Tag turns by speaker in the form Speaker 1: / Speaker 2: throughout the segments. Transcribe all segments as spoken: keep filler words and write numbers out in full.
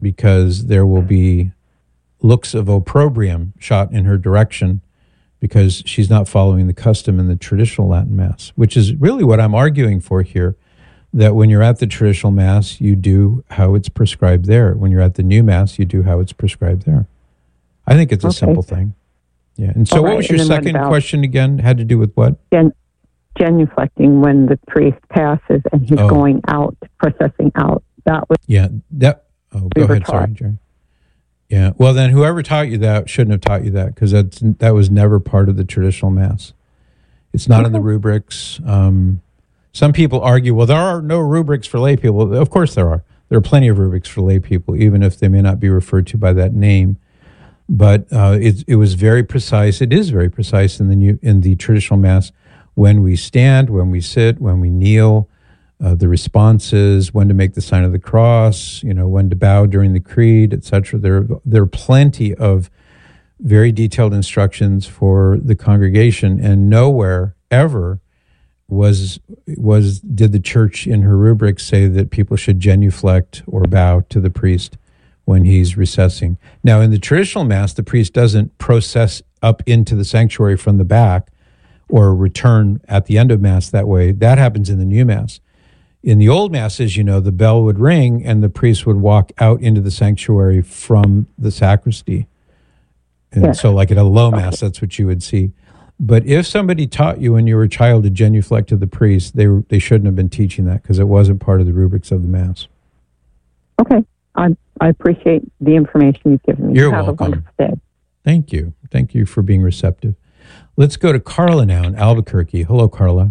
Speaker 1: because there will be looks of opprobrium shot in her direction because she's not following the custom in the traditional Latin Mass, which is really what I'm arguing for here, that when you're at the traditional Mass, you do how it's prescribed there. When you're at the new Mass, you do how it's prescribed there. I think it's a okay. simple thing. Yeah. And so
Speaker 2: All
Speaker 1: what
Speaker 2: right.
Speaker 1: was your second
Speaker 2: what
Speaker 1: question again? Had to do with what?
Speaker 2: Gen- genuflecting, when the priest passes and he's
Speaker 1: oh.
Speaker 2: going out, processing out. That was...
Speaker 1: Yeah. That. Oh,
Speaker 2: we
Speaker 1: go ahead.
Speaker 2: Taught.
Speaker 1: Sorry, Jerry. Yeah. Well, then whoever taught you that shouldn't have taught you that, because that's that was never part of the traditional Mass. It's not okay. in the rubrics. Um, some people argue, well, there are no rubrics for lay people. Of course there are. There are plenty of rubrics for lay people, even if they may not be referred to by that name. But uh, it, it was very precise. It is very precise in the new, in the traditional Mass, when we stand, when we sit, when we kneel, uh, the responses, when to make the sign of the cross, you know, when to bow during the creed, et cetera. There, there are plenty of very detailed instructions for the congregation, and nowhere ever was was did the church in her rubric say that people should genuflect or bow to the priest when he's recessing. Now, in the traditional Mass, the priest doesn't process up into the sanctuary from the back or return at the end of Mass that way. That happens in the new Mass. In the old Masses, you know, the bell would ring and the priest would walk out into the sanctuary from the sacristy. And yes. so like at a low Mass, that's what you would see. But if somebody taught you when you were a child to genuflect to the priest, they they shouldn't have been teaching that, because it wasn't part of the rubrics of the Mass.
Speaker 2: Okay. I I appreciate the information you've given me.
Speaker 1: You're
Speaker 2: Have
Speaker 1: welcome.
Speaker 2: A wonderful day.
Speaker 1: Thank you. Thank you for being receptive. Let's go to Carla now in Albuquerque. Hello, Carla.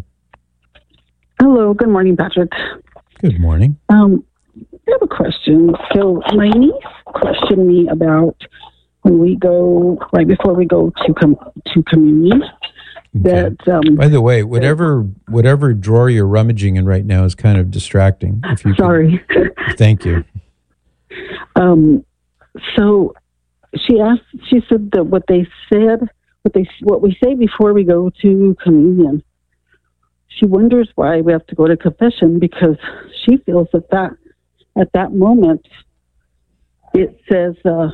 Speaker 3: Hello. Good morning, Patrick.
Speaker 1: Good morning.
Speaker 3: Um, I have a question. So my niece questioned me about when we go, right before we go to com- to communion.
Speaker 1: Okay.
Speaker 3: That, um,
Speaker 1: By the way, whatever whatever drawer you're rummaging in right now is kind of distracting. If you
Speaker 3: Sorry.
Speaker 1: Could, thank you.
Speaker 3: Um, so she asked, she said that what they said, what they, what we say before we go to communion, she wonders why we have to go to confession, because she feels that that, at that moment, it says, uh,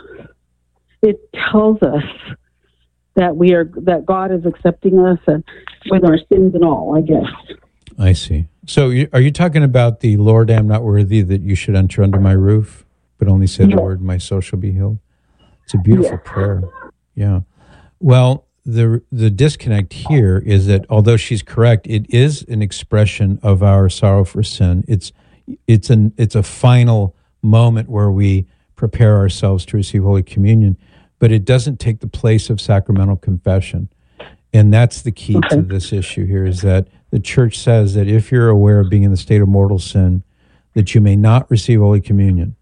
Speaker 3: it tells us that we are, that God is accepting us and with our sins and all, I guess.
Speaker 1: I see. So you, are you talking about the Lord, I am not worthy that you should enter under my roof, but only say the
Speaker 3: yes.
Speaker 1: word, my soul shall be healed? It's a beautiful
Speaker 3: yes.
Speaker 1: prayer. Yeah. Well, the the disconnect here is that although she's correct, it is an expression of our sorrow for sin. It's it's an it's a final moment where we prepare ourselves to receive Holy Communion, but it doesn't take the place of sacramental confession. And that's the key
Speaker 3: okay.
Speaker 1: to this issue here, is that the church says that if you're aware of being in the state of mortal sin, that you may not receive Holy Communion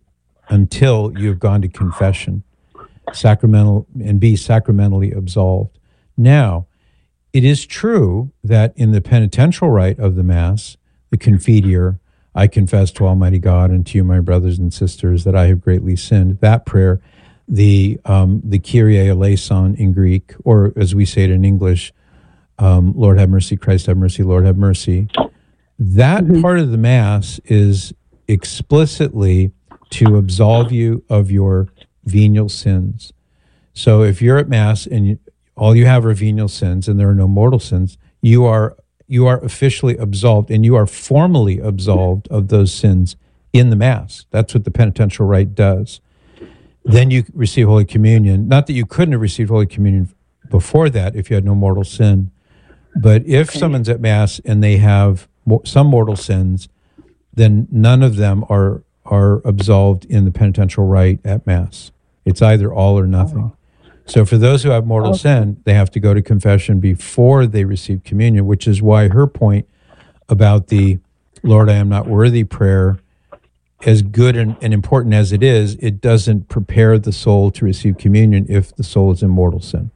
Speaker 1: until you've gone to confession, sacramental, and be sacramentally absolved. Now, it is true that in the penitential rite of the Mass, the Confiteor, I confess to Almighty God and to you, my brothers and sisters, that I have greatly sinned, that prayer, the um, the Kyrie eleison in Greek, or as we say it in English, um, Lord have mercy, Christ have mercy, Lord have mercy, that mm-hmm. part of the Mass is explicitly to absolve you of your venial sins. So if you're at Mass and you, all you have are venial sins and there are no mortal sins, you are you are officially absolved, and you are formally absolved of those sins in the Mass. That's what the penitential rite does. Then you receive Holy Communion. Not that you couldn't have received Holy Communion before that if you had no mortal sin, but if okay. someone's at Mass and they have some mortal sins, then none of them are are absolved in the penitential rite at Mass. It's either all or nothing. So for those who have mortal okay. sin, they have to go to confession before they receive communion, which is why her point about the Lord, I am not worthy prayer, as good and, and important as it is, it doesn't prepare the soul to receive communion if the soul is in mortal sin.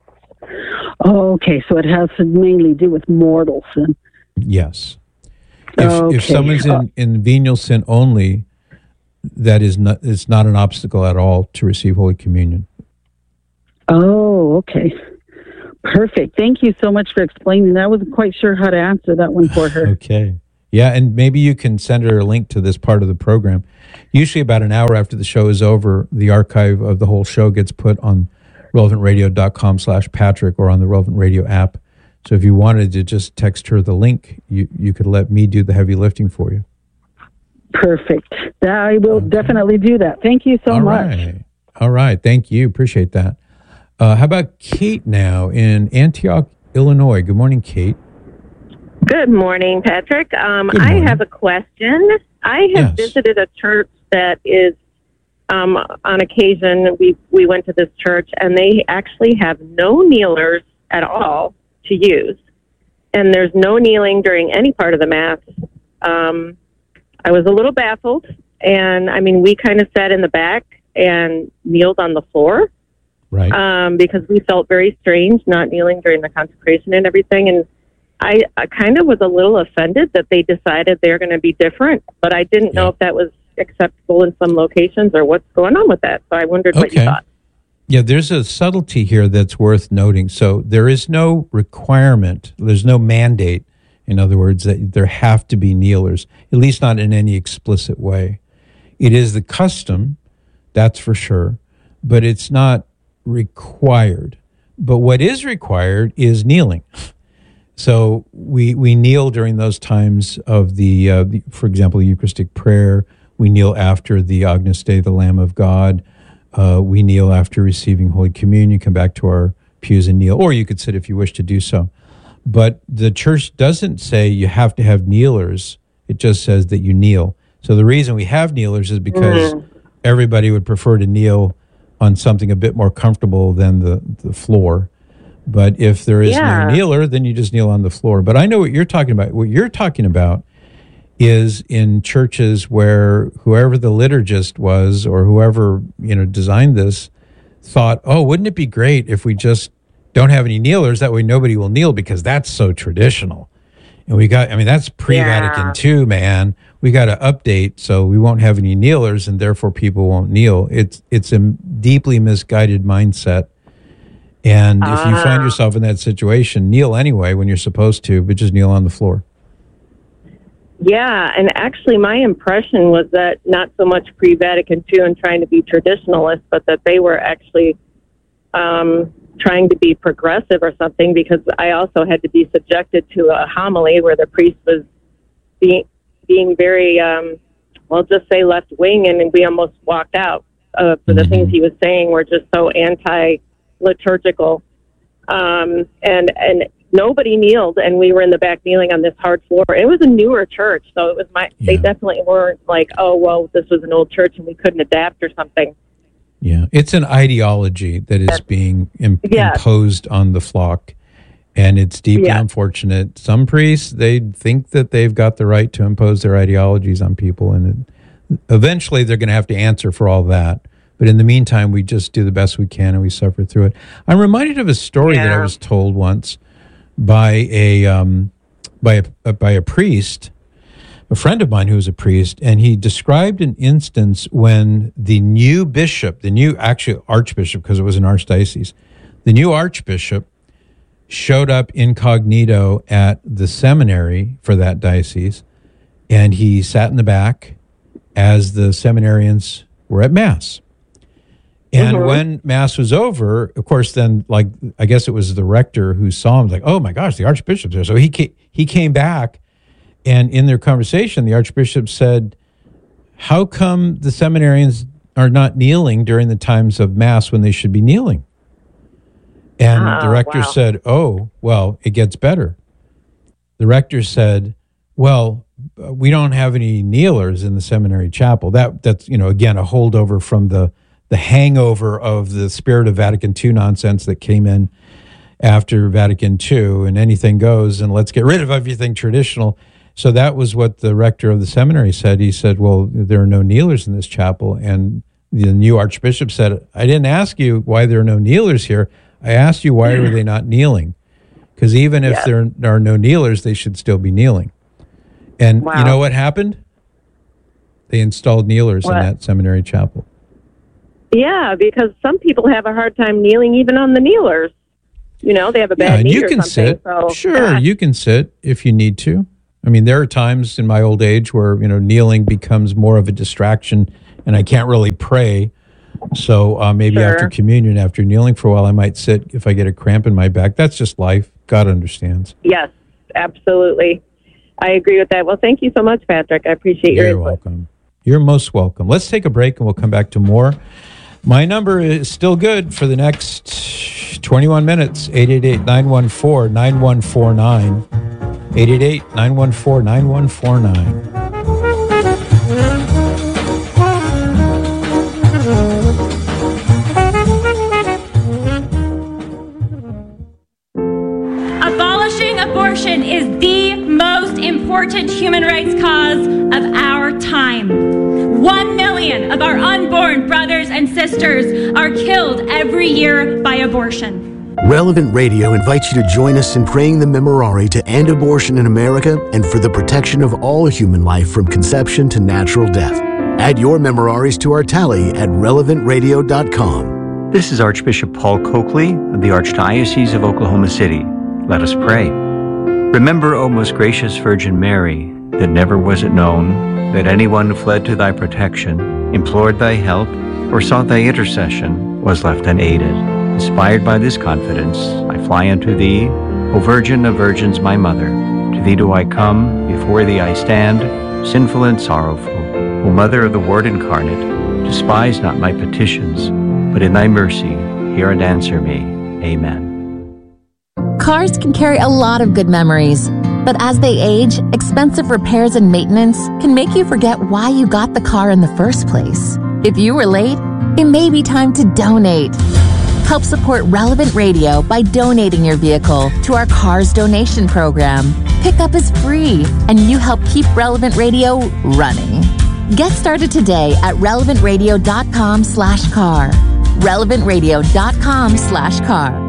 Speaker 3: Oh, okay, so it has to mainly do with mortal sin.
Speaker 1: Yes. If,
Speaker 3: okay.
Speaker 1: if someone's in, in venial sin only, that is not, it's not an obstacle at all to receive Holy Communion.
Speaker 3: Oh, okay. Perfect. Thank you so much for explaining that. I wasn't quite sure how to answer that one for her.
Speaker 1: Okay. Yeah, and maybe you can send her a link to this part of the program. Usually about an hour after the show is over, the archive of the whole show gets put on relevantradio.com slash Patrick or on the Relevant Radio app. So if you wanted to just text her the link, you, you could let me do the heavy lifting for you.
Speaker 3: Perfect. I will
Speaker 1: Okay.
Speaker 3: definitely do that. Thank you so
Speaker 1: All
Speaker 3: much.
Speaker 1: right. All right. Thank you. Appreciate that. Uh, how about Kate now in Antioch, Illinois? Good morning, Kate.
Speaker 4: Good morning, Patrick. Um,
Speaker 1: Good
Speaker 4: I
Speaker 1: morning.
Speaker 4: have a question. I have
Speaker 1: Yes.
Speaker 4: visited a church that is, um, on occasion, we, we went to this church, and they actually have no kneelers at all to use. And there's no kneeling during any part of the Mass. Um, I was a little baffled, and, I mean, we kind of sat in the back and kneeled on the floor
Speaker 1: Right.
Speaker 4: um, because we felt very strange not kneeling during the consecration and everything. And I, I kind of was a little offended that they decided they're going to be different, but I didn't know
Speaker 1: Yeah.
Speaker 4: if that was acceptable in some locations or what's going on with that. So I wondered what you
Speaker 1: Okay.
Speaker 4: thought.
Speaker 1: Yeah, there's a subtlety here that's worth noting. So there is no requirement, there's no mandate, in other words, that there have to be kneelers, at least not in any explicit way. It is the custom, that's for sure, but it's not required. But what is required is kneeling. So we we kneel during those times of the, uh, the for example, the Eucharistic prayer. We kneel after the Agnus Dei, the Lamb of God. Uh, we kneel after receiving Holy Communion, come back to our pews and kneel, or you could sit if you wish to do so. But the church doesn't say you have to have kneelers. It just says that you kneel. So the reason we have kneelers is because
Speaker 4: Mm.
Speaker 1: everybody would prefer to kneel on something a bit more comfortable than the, the floor. But if there is
Speaker 4: Yeah.
Speaker 1: no kneeler, then you just kneel on the floor. But I know what you're talking about. What you're talking about is in churches where whoever the liturgist was or whoever, you know, designed this thought, oh, wouldn't it be great if we just don't have any kneelers? That way nobody will kneel because that's so traditional. And we got, I mean, that's pre-Vatican
Speaker 4: Yeah.
Speaker 1: two, man. We got to update so we won't have any kneelers and therefore people won't kneel. It's, it's a deeply misguided mindset. And if you find
Speaker 4: Ah.
Speaker 1: yourself in that situation, kneel anyway when you're supposed to, but just kneel on the floor.
Speaker 4: Yeah, and actually my impression was that not so much pre-Vatican two and trying to be traditionalist, but that they were actually um, trying to be progressive or something, because I also had to be subjected to a homily where the priest was being, being very, um, well, just say left-wing, and we almost walked out uh, for the
Speaker 1: Mhm.
Speaker 4: things he was saying were just so anti-liturgical. Um, and, and nobody kneeled, and we were in the back kneeling on this hard floor. It was a newer church, so it was my. They
Speaker 1: Yeah.
Speaker 4: definitely weren't like, oh, well, this was an old church and we couldn't adapt or something.
Speaker 1: Yeah, it's an ideology that is being Im-
Speaker 4: Yes.
Speaker 1: imposed on the flock, and it's deeply
Speaker 4: Yeah.
Speaker 1: unfortunate. Some priests, they think that they've got the right to impose their ideologies on people, and it, eventually they're going to have to answer for all that. But in the meantime, we just do the best we can, and we suffer through it. I'm reminded of a story that I
Speaker 4: Yeah.
Speaker 1: was told once by a um, by a by a priest, a friend of mine who was a priest, and he described an instance when the new bishop, the new actually archbishop, because it was an archdiocese, the new archbishop showed up incognito at the seminary for that diocese, and he sat in the back as the seminarians were at Mass. And
Speaker 4: Mhm.
Speaker 1: when Mass was over, of course, then, like, I guess it was the rector who saw him, like, oh my gosh, the archbishop's there. So he ca- he came back, and in their conversation, the archbishop said, how come the seminarians are not kneeling during the times of Mass when they should be kneeling? And the
Speaker 4: Oh,
Speaker 1: rector
Speaker 4: wow.
Speaker 1: said, oh, well, it gets better. The rector said, well, uh, we don't have any kneelers in the seminary chapel. That That's, you know, again, a holdover from the the hangover of the spirit of Vatican two nonsense that came in after Vatican two, and anything goes, and let's get rid of everything traditional. So that was what the rector of the seminary said. He said, well, there are no kneelers in this chapel. And the new archbishop said, I didn't ask you why there are no kneelers here. I asked you, why are they not kneeling? Because even if
Speaker 4: Yeah.
Speaker 1: there are no kneelers, they should still be kneeling. And
Speaker 4: Wow.
Speaker 1: you know what happened? They installed kneelers
Speaker 4: What?
Speaker 1: in that seminary chapel.
Speaker 4: Yeah, because some people have a hard time kneeling even on the kneelers. You know, they have a bad
Speaker 1: Yeah, and
Speaker 4: knee
Speaker 1: you
Speaker 4: or
Speaker 1: can
Speaker 4: something.
Speaker 1: sit.
Speaker 4: So,
Speaker 1: Sure,
Speaker 4: yeah.
Speaker 1: you can sit if you need to. I mean, there are times in my old age where, you know, kneeling becomes more of a distraction and I can't really pray. So uh, maybe
Speaker 4: Sure.
Speaker 1: after communion, after kneeling for a while, I might sit if I get a cramp in my back. That's just life. God understands.
Speaker 4: Yes, absolutely. I agree with that. Well, thank you so much, Patrick. I appreciate your
Speaker 1: You're
Speaker 4: input.
Speaker 1: welcome. You're most welcome. Let's take a break and we'll come back to more. My number is still good for the next twenty-one minutes, eight eight eight, nine one four, nine one four nine, eight eight eight, nine one four, nine one four nine.
Speaker 5: Abolishing abortion is the most important human rights cause of our time. One million of our unborn brothers and sisters are killed every year by abortion.
Speaker 6: Relevant Radio invites you to join us in praying the Memorare to end abortion in America and for the protection of all human life from conception to natural death. Add your Memoraries to our tally at relevant radio dot com.
Speaker 7: This is Archbishop Paul Coakley of the Archdiocese of Oklahoma City. Let us pray. Remember, O most gracious Virgin Mary, that never was it known that anyone who fled to thy protection, implored thy help, or sought thy intercession was left unaided. Inspired by this confidence, I fly unto thee, O Virgin of Virgins, my Mother. To thee do I come, before thee I stand, sinful and sorrowful. O Mother of the Word incarnate, despise not my petitions, but in thy mercy hear and answer me. Amen.
Speaker 8: Cars can carry a lot of good memories, but as they age, expensive repairs and maintenance can make you forget why you got the car in the first place. If you were late, it may be time to donate. Help support Relevant Radio by donating your vehicle to our Cars Donation Program. Pickup is free, and you help keep Relevant Radio running. Get started today at relevant radio dot com slash car. relevant radio dot com slash car.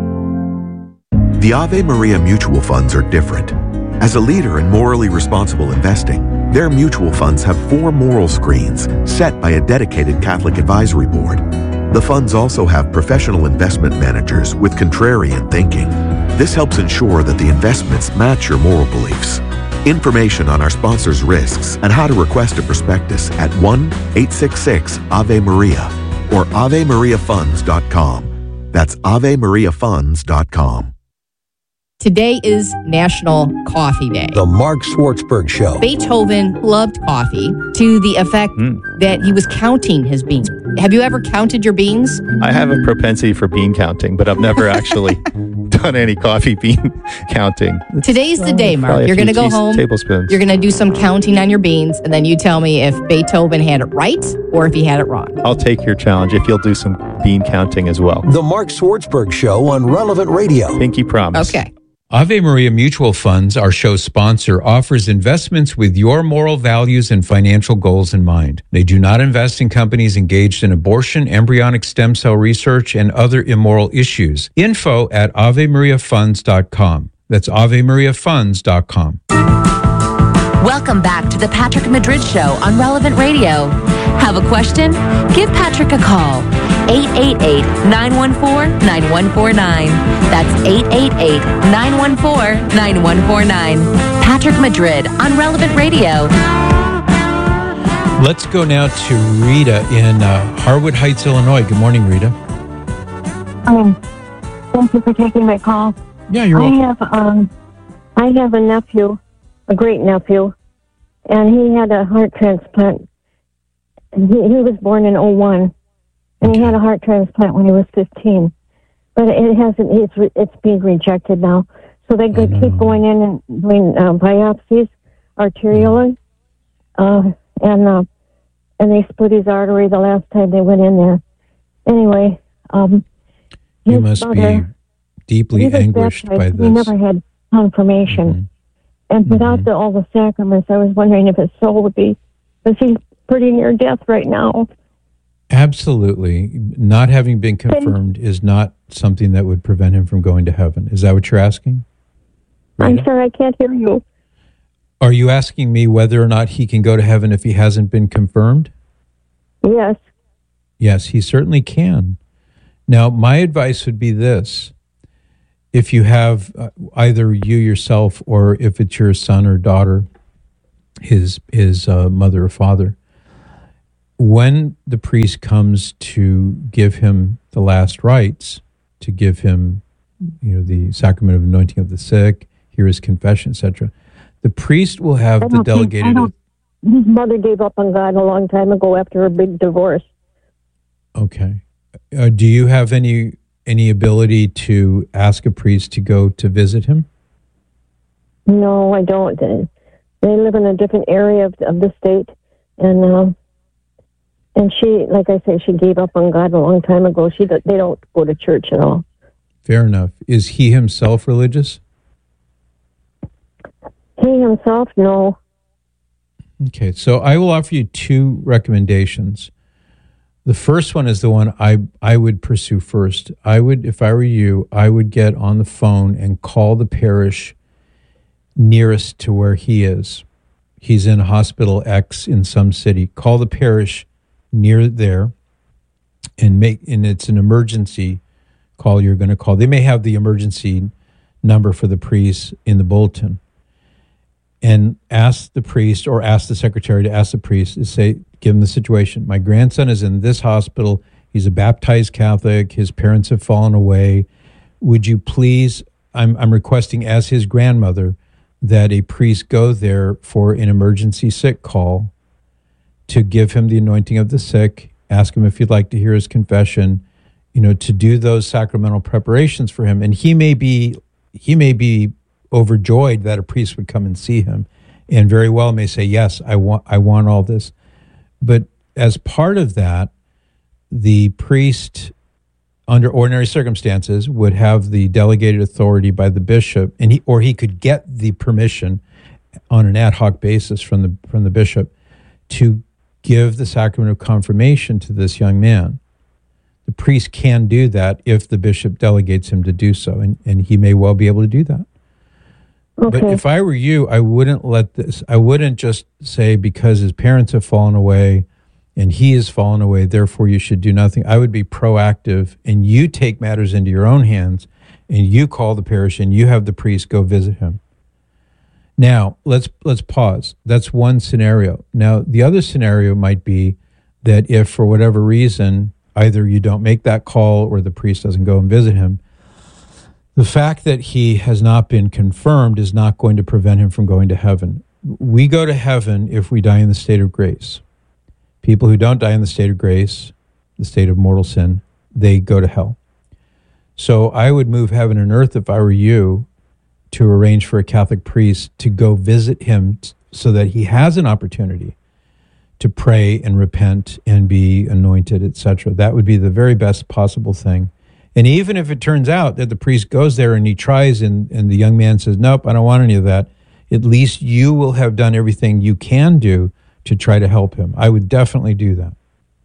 Speaker 9: The Ave Maria mutual funds are different. As a leader in morally responsible investing, their mutual funds have four moral screens set by a dedicated Catholic advisory board. The funds also have professional investment managers with contrarian thinking. This helps ensure that the investments match your moral beliefs. Information on our sponsors' risks and how to request a prospectus at one eight six six Ave Maria or ave maria funds dot com. That's ave maria funds dot com.
Speaker 10: Today is National Coffee Day.
Speaker 11: The Mark Schwartzberg Show.
Speaker 10: Beethoven loved coffee to the effect mm. that he was counting his beans. Have you ever counted your beans?
Speaker 12: I have a propensity for bean counting, but I've never actually done any coffee bean counting.
Speaker 10: Today's the day, Mark. You're going to go home.
Speaker 12: Tablespoons.
Speaker 10: You're going to do some counting on your beans, and then you tell me if Beethoven had it right or if he had it wrong.
Speaker 12: I'll take your challenge if you'll do some bean counting as well.
Speaker 11: The Mark Schwartzberg Show on Relevant Radio.
Speaker 12: Pinky promise.
Speaker 10: Okay.
Speaker 1: Ave Maria Mutual Funds, our show sponsor, offers investments with your moral values and financial goals in mind. They do not invest in companies engaged in abortion, embryonic stem cell research, and other immoral issues. Info at ave maria funds dot com. That's ave maria funds dot com.
Speaker 8: Welcome back to the Patrick Madrid Show on Relevant Radio. Have a question? Give Patrick a call. eight eight eight, nine one four, nine one four nine. That's eight eight eight, nine one four, nine one four nine. Patrick Madrid on Relevant Radio.
Speaker 1: Let's go now to Rita in uh, Harwood Heights, Illinois. Good morning, Rita.
Speaker 13: Um, thank you for taking my call.
Speaker 1: Yeah, you're welcome.
Speaker 13: I have, um, I have a nephew, a great nephew, and he had a heart transplant. He, he was born in oh one, and he had a heart transplant when he was fifteen. But it hasn't, it's, it's being rejected now. So they could keep going in and doing uh, biopsies, arterially, uh, and uh, and they split his artery the last time they went in there. Anyway, um,
Speaker 1: you must mother, be deeply anguished by this.
Speaker 13: He never had confirmation. Mm-hmm. And without mm-hmm. the, all the sacraments, I was wondering if his soul would be, because he's pretty near death right now.
Speaker 1: Absolutely. Not having been confirmed is not something that would prevent him from going to heaven. Is that what you're asking?
Speaker 13: Rita? I'm sorry, I can't hear you.
Speaker 1: Are you asking me whether or not he can go to heaven if he hasn't been confirmed?
Speaker 13: Yes.
Speaker 1: Yes, he certainly can. Now, my advice would be this. if you have uh, either you yourself or if it's your son or daughter, his his uh, mother or father, when the priest comes to give him the last rites, to give him, you know, the sacrament of anointing of the sick, hear his confession, et cetera, the priest will have the delegated.
Speaker 13: Think, his mother gave up on God a long time ago after a big divorce.
Speaker 1: Okay. Uh, do you have any any ability to ask a priest to go to visit him?
Speaker 13: No, I don't. They live in a different area of, of the state, and uh, and she, like I say, she gave up on God a long time ago. She they don't go to church at all.
Speaker 1: Fair enough. Is he himself religious?
Speaker 13: He himself, no.
Speaker 1: Okay, so I will offer you two recommendations. The first one is the one I, I would pursue first. I would, if I were you, I would get on the phone and call the parish nearest to where he is. He's in hospital X in some city. Call the parish near there and make, and it's an emergency call you're going to call. They may have the emergency number for the priest in the bulletin. And ask the priest or ask the secretary to ask the priest to say, give him the situation. My grandson is in this hospital. He's a baptized Catholic. His parents have fallen away. Would you please, I'm, I'm requesting as his grandmother that a priest go there for an emergency sick call to give him the anointing of the sick, ask him if he'd like to hear his confession, you know, to do those sacramental preparations for him. And he may be, he may be overjoyed that a priest would come and see him, and very well may say, yes, I want I want all this. But as part of that, the priest, under ordinary circumstances, would have the delegated authority by the bishop, and he or he could get the permission on an ad hoc basis from the from the bishop to give the sacrament of confirmation to this young man. The priest can do that if the bishop delegates him to do so, and, and he may well be able to do that.
Speaker 13: Okay.
Speaker 1: But if I were you, I wouldn't let this, I wouldn't just say because his parents have fallen away and he has fallen away, therefore you should do nothing. I would be proactive, and you take matters into your own hands, and you call the parish and you have the priest go visit him. Now, let's let's pause. That's one scenario. Now, the other scenario might be that if for whatever reason, either you don't make that call or the priest doesn't go and visit him, the fact that he has not been confirmed is not going to prevent him from going to heaven. We go to heaven if we die in the state of grace. People who don't die in the state of grace, the state of mortal sin, they go to hell. So I would move heaven and earth if I were you to arrange for a Catholic priest to go visit him so that he has an opportunity to pray and repent and be anointed, et cetera. That would be the very best possible thing. And even if it turns out that the priest goes there and he tries and, and the young man says, nope, I don't want any of that, at least you will have done everything you can do to try to help him. I would definitely do that.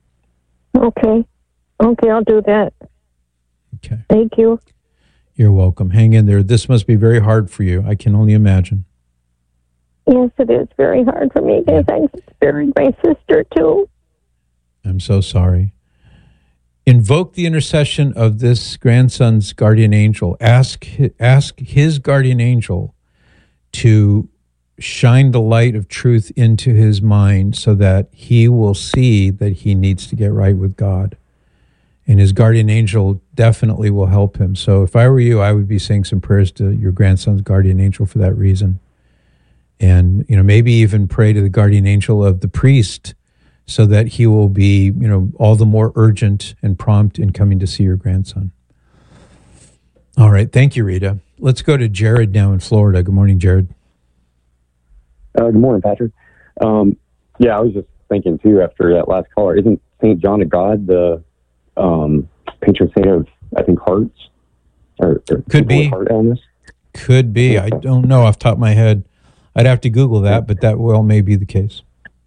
Speaker 13: Okay. Okay, I'll do that.
Speaker 1: Okay.
Speaker 13: Thank you.
Speaker 1: You're welcome. Hang in there. This must be very hard for you. I can only imagine.
Speaker 13: Yes, it is very hard for me because I buried my sister too.
Speaker 1: I'm so sorry. Invoke the intercession of this grandson's guardian angel. Ask, ask his guardian angel to shine the light of truth into his mind so that he will see that he needs to get right with God. And his guardian angel definitely will help him. So if I were you, I would be saying some prayers to your grandson's guardian angel for that reason. And, you know, maybe even pray to the guardian angel of the priest so that he will be, you know, all the more urgent and prompt in coming to see your grandson. All right. Thank you, Rita. Let's go to Jared now in Florida. Good morning, Jared.
Speaker 14: Uh, good morning, Patrick. Um, yeah, I was just thinking, too, after that last caller, isn't Saint John of God the um, patron saint of, I think, hearts? Or, or
Speaker 1: Could be.
Speaker 14: Heart illness?
Speaker 1: Could be. I don't know off the top of my head. I'd have to Google that, but that well may be the case.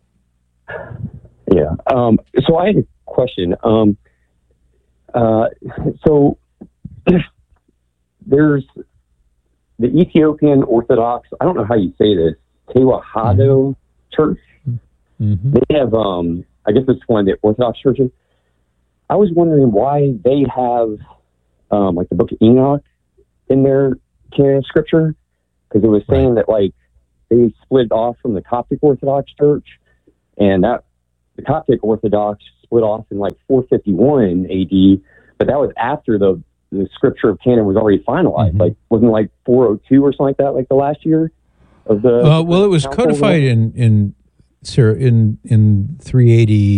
Speaker 14: Yeah. Um, so I had a question. Um, uh, so there's the Ethiopian Orthodox, I don't know how you say this, Tewahedo mm-hmm. Church.
Speaker 1: Mm-hmm.
Speaker 14: They have, um, I guess it's one of the Orthodox churches. I was wondering why they have, um, like the Book of Enoch in their canon of scripture, because it was saying that like they split off from the Coptic Orthodox Church, and that the Coptic Orthodox split off in like four fifty-one A D, but that was after the the scripture of canon was already finalized. Mm-hmm. Like wasn't it like four oh two or something like that, like the last year of the.
Speaker 1: Uh, well, it was codified in in sir in in three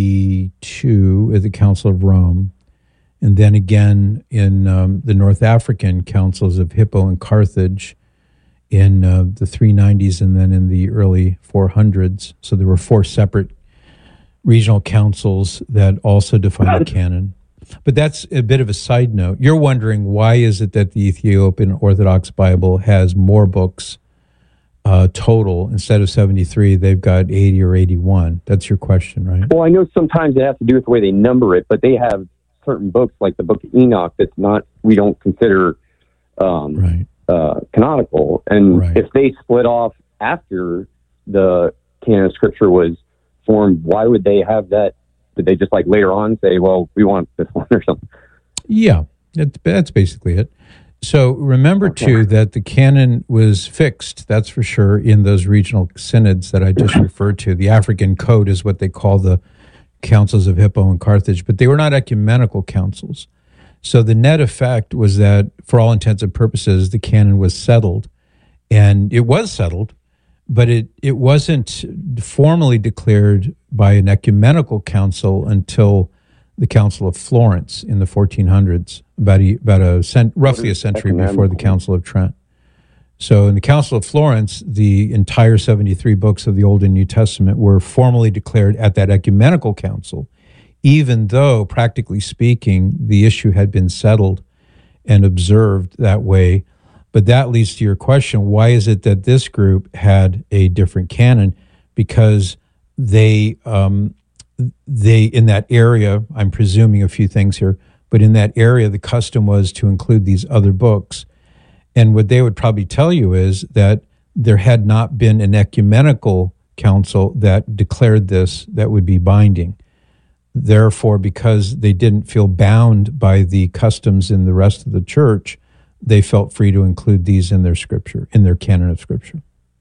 Speaker 1: eighty-two at the Council of Rome. And then again in um, the North African councils of Hippo and Carthage in uh, the three nineties and then in the early four hundreds. So there were four separate regional councils that also defined the canon. But that's a bit of a side note. You're wondering why is it that the Ethiopian Orthodox Bible has more books uh, total instead of seventy-three? They've got eighty or eighty-one. That's your question, right?
Speaker 14: Well, I know sometimes it has to do with the way they number it, but they have certain books like the Book of Enoch that's not, we don't consider um,
Speaker 1: right.
Speaker 14: uh, canonical. And
Speaker 1: right.
Speaker 14: if they split off after the canon of scripture was formed, why would they have that? Did they just like later on say, well, we want this one or something?
Speaker 1: Yeah, that's, that's basically it. So remember okay. too that the canon was fixed, that's for sure, in those regional synods that I just referred to. The African Code is what they call the councils of Hippo and Carthage, but they were not ecumenical councils. So the net effect was that, for all intents and purposes, the canon was settled, and it was settled, but it, it wasn't formally declared by an ecumenical council until the Council of Florence in the fourteen hundreds, about a, about a cent, roughly a century before the Council of Trent. So in the Council of Florence, the entire seventy-three books of the Old and New Testament were formally declared at that ecumenical council, even though, practically speaking, the issue had been settled and observed that way. But that leads to your question, why is it that this group had a different canon? Because they, um, they in that area, I'm presuming a few things here, but in that area, the custom was to include these other books. And what they would probably tell you is that there had not been an ecumenical council that declared this that would be binding. Therefore, because they didn't feel bound by the customs in the rest of the church, they felt free to include these in their scripture, in their canon of scripture.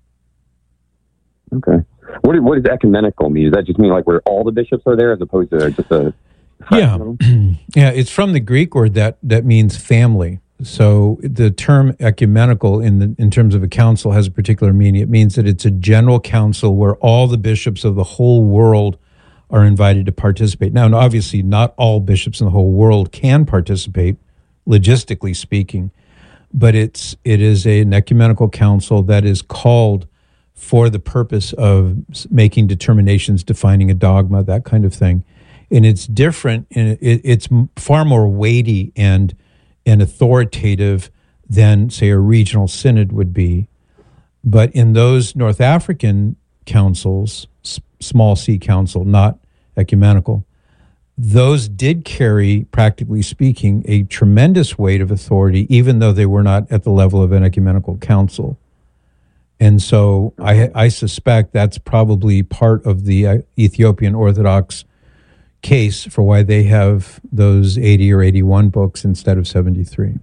Speaker 14: Okay. What, what does ecumenical mean? Does that just mean like where all the bishops are there as opposed to just a...
Speaker 1: Yeah, yeah. It's from the Greek word that, that means family. So the term ecumenical in the in terms of a council has a particular meaning. It means that it's a general council where all the bishops of the whole world are invited to participate. Now, obviously, not all bishops in the whole world can participate, logistically speaking, but it's it is a, an ecumenical council that is called for the purpose of making determinations, defining a dogma, that kind of thing. And it's different, and it, it's far more weighty and and authoritative than, say, a regional synod would be. But in those North African councils, s- small c council, not ecumenical, those did carry, practically speaking, a tremendous weight of authority, even though they were not at the level of an ecumenical council. And so I, I suspect that's probably part of the uh, Ethiopian Orthodox case for why they have those eighty or eighty-one books instead of seventy-three.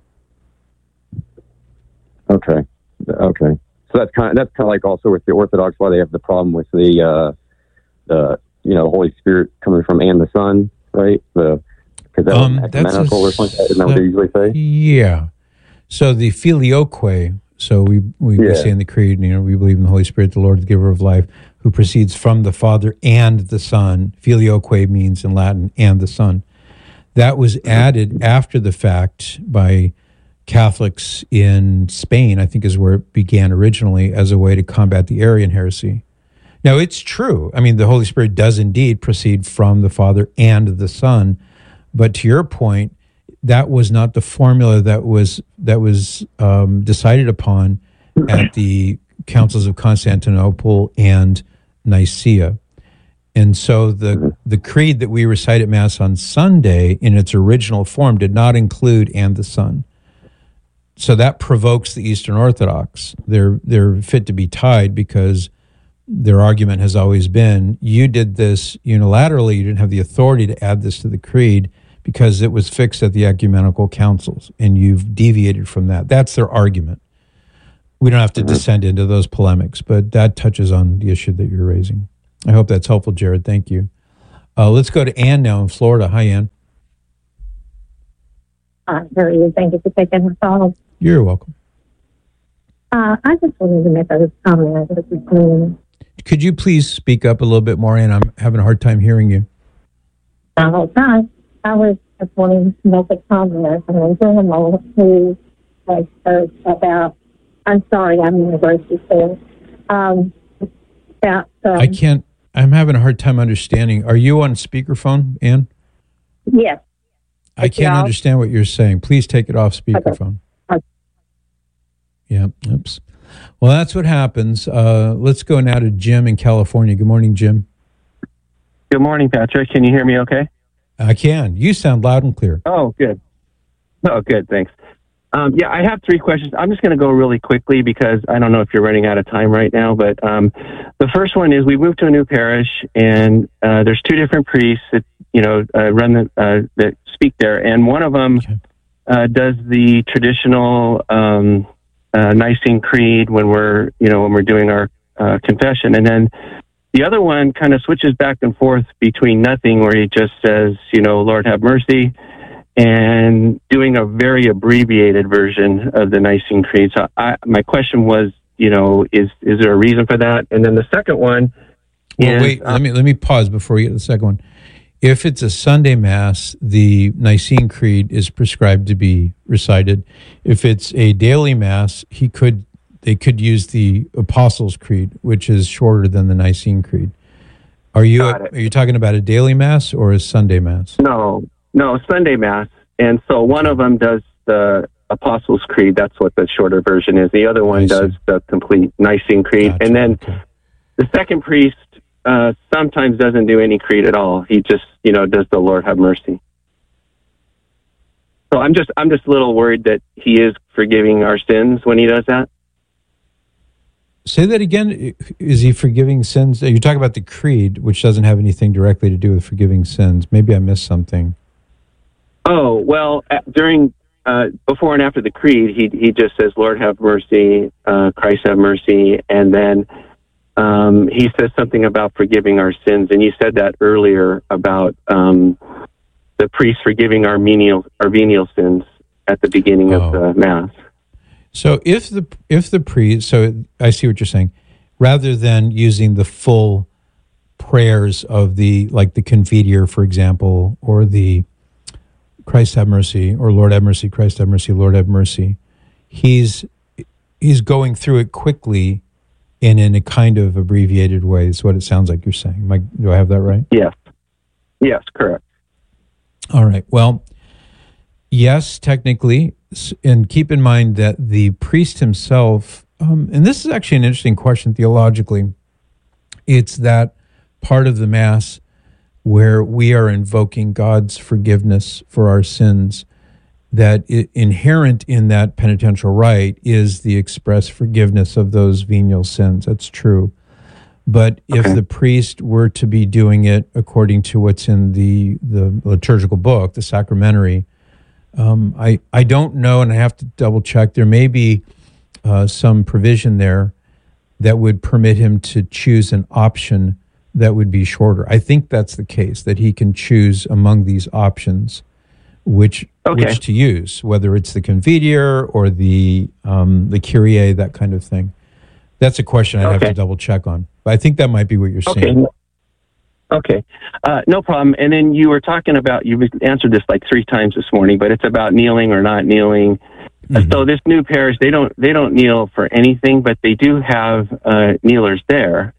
Speaker 14: Okay. Okay. So that's kind of, that's kind of like also with the Orthodox, why they have the problem with the, uh, the, you know, the Holy Spirit coming from and the Son, right? The, because that's um, ecumenical or something like that, isn't that what they usually say?
Speaker 1: Yeah. So the filioque, so we, we, yeah. we say in the Creed, you know, we believe in the Holy Spirit, the Lord, the giver of life, who proceeds from the Father and the Son. Filioque means in Latin, and the Son. That was added after the fact by Catholics in Spain, I think is where it began originally, as a way to combat the Arian heresy. Now, it's true. I mean, the Holy Spirit does indeed proceed from the Father and the Son. But to your point, that was not the formula that was that was um, decided upon at the councils of Constantinople and Nicaea. And so the the creed that we recite at Mass on Sunday in its original form did not include and the Son. So that provokes the Eastern Orthodox. They're they're fit to be tied because their argument has always been, you did this unilaterally, you didn't have the authority to add this to the creed because it was fixed at the ecumenical councils, and you've deviated from that. That's their argument. We don't have to descend into those polemics, but that touches on the issue that you're raising. I hope that's helpful, Jared. Thank you. Uh, let's go to Ann now in Florida. Hi, Ann.
Speaker 15: Uh, very good. Thank you for taking the call.
Speaker 1: You're welcome.
Speaker 15: Uh, I just wanted to make a comment.
Speaker 1: Could you please speak up a little bit more, Ann? I'm having a hard time hearing you.
Speaker 15: The whole time, I was just wanting to make a comment on a gentleman who was spoke about, I'm sorry, I'm in the grocery store, um, about... Um,
Speaker 1: I can't, I'm having a hard time understanding. Are you on speakerphone, Ann?
Speaker 15: Yes.
Speaker 1: I can't understand what you're saying. Please take it off speakerphone.
Speaker 15: Okay.
Speaker 1: Yeah, oops. Well, that's what happens. Uh, let's go now to Jim in California. Good morning, Jim.
Speaker 16: Good morning, Patrick. Can you hear me okay?
Speaker 1: I can. You sound loud and clear.
Speaker 16: Oh, good. Oh, good. Thanks. Um, yeah, I have three questions. I'm just going to go really quickly because I don't know if you're running out of time right now. But um, the first one is we moved to a new parish, and uh, there's two different priests that you know uh, run the, uh, that speak there, and one of them okay. uh, does the traditional um, uh, Nicene Creed when we're you know when we're doing our uh, confession, and then the other one kind of switches back and forth between nothing, where he just says, you know, Lord have mercy, and doing a very abbreviated version of the Nicene Creed. So I, my question was, you know, is is there a reason for that? And then the second one
Speaker 1: well,
Speaker 16: is...
Speaker 1: wait,
Speaker 16: um,
Speaker 1: let me let me pause before you get to the second one. If it's a Sunday Mass, the Nicene Creed is prescribed to be recited. If it's a daily Mass, he could they could use the Apostles' Creed, which is shorter than the Nicene Creed. Are you are you talking about a daily Mass or a Sunday Mass?
Speaker 16: No, no, Sunday Mass. And so one of them does the Apostles' Creed. That's what the shorter version is. The other one does the complete Nicene Creed. Gotcha. And then okay. the second priest uh, sometimes doesn't do any creed at all. He just, you know, does the Lord have mercy. So I'm just I'm just a little worried that he is forgiving our sins when he does that.
Speaker 1: Say that again. Is he forgiving sins? You're talking about the creed, which doesn't have anything directly to do with forgiving sins. Maybe I missed something.
Speaker 16: Oh, well, during, uh, before and after the creed, he he just says, Lord have mercy, uh, Christ have mercy, and then um, he says something about forgiving our sins, and you said that earlier about um, the priest forgiving our venial, our venial sins at the beginning oh. of the Mass.
Speaker 1: So if the if the priest, so I see what you're saying, rather than using the full prayers of the, like the Confiteor, for example, or the Christ have mercy, or Lord have mercy, Christ have mercy, Lord have mercy, he's he's going through it quickly and in a kind of abbreviated way. Is what it sounds like you're saying. Am I, do I have that right?
Speaker 16: Yes. Yes, correct.
Speaker 1: All right. Well, yes, technically. And keep in mind that the priest himself, um, and this is actually an interesting question theologically, it's that part of the Mass where we are invoking God's forgiveness for our sins, that it, inherent in that penitential rite is the express forgiveness of those venial sins. That's true. But if okay. the priest were to be doing it according to what's in the, the liturgical book, the sacramentary, Um, I, I don't know, and I have to double check. There may be uh, some provision there that would permit him to choose an option that would be shorter. I think that's the case, that he can choose among these options which okay. which to use, whether it's the Confiteor or the um, the Kyrie, that kind of thing. That's a question I'd okay. have to double check on. But I think that might be what you're
Speaker 16: okay.
Speaker 1: saying.
Speaker 16: Okay, uh, no problem. And then you were talking about, you've answered this like three times this morning, but it's about kneeling or not kneeling. Mm-hmm. Uh, so this new parish, they don't they don't kneel for anything, but they do have uh, kneelers there.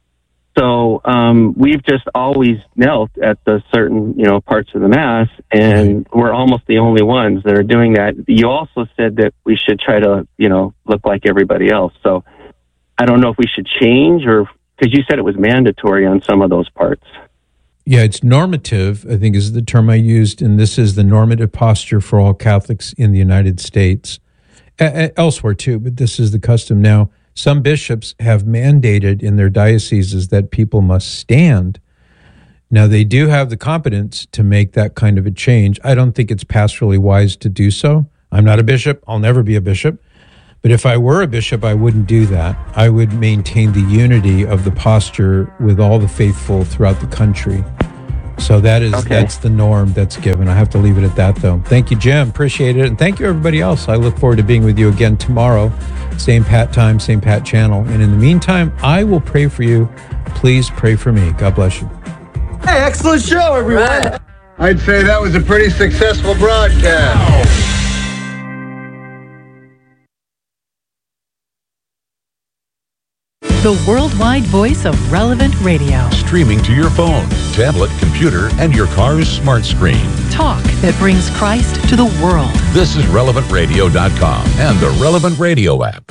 Speaker 16: So um, we've just always knelt at the certain you know parts of the Mass, and mm-hmm. we're almost the only ones that are doing that. You also said that we should try to you know look like everybody else. So I don't know if we should change or. Because you said it was mandatory on some of those parts.
Speaker 1: Yeah, it's normative, I think is the term I used, and this is the normative posture for all Catholics in the United States. A- elsewhere too, but this is the custom now. Some bishops have mandated in their dioceses that people must stand Now, they do have the competence to make that kind of a change. I don't think it's pastorally wise to do so. I'm not a bishop. I'll never be a bishop. But if I were a bishop, I wouldn't do that. I would maintain the unity of the posture with all the faithful throughout the country. So that is okay. That's the norm that's given. I have to leave it at that, though. Thank you, Jim. Appreciate it. And thank you, everybody else. I look forward to being with you again tomorrow. Same Pat time, same Pat channel. And in the meantime, I will pray for you. Please pray for me. God bless you.
Speaker 17: Hey, excellent show, everyone. I'd say that was a pretty successful broadcast.
Speaker 18: The worldwide voice of Relevant Radio.
Speaker 19: Streaming to your phone, tablet, computer, and your car's smart screen.
Speaker 18: Talk that brings Christ to the world.
Speaker 19: This is relevant radio dot com and the Relevant Radio app.